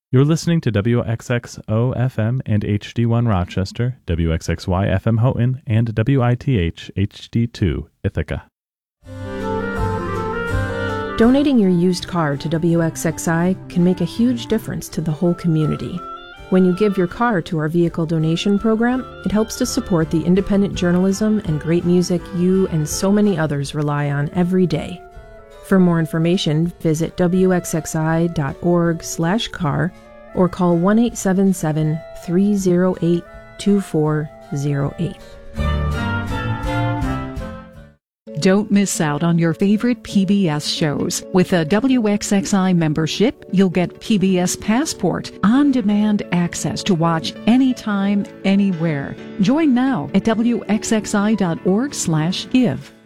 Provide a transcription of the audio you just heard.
You're listening to WXXO FM and HD1 Rochester, WXXY FM Houghton, and WITH HD2 Ithaca. Donating your used car to WXXI can make a huge difference to the whole community. When you give your car to our vehicle donation program, it helps to support the independent journalism and great music you and so many others rely on every day. For more information, visit wxxi.org/car or call 1-877-308-2408. Don't miss out on your favorite PBS shows. With a WXXI membership, you'll get PBS Passport, on-demand access to watch anytime, anywhere. Join now at wxxi.org/give.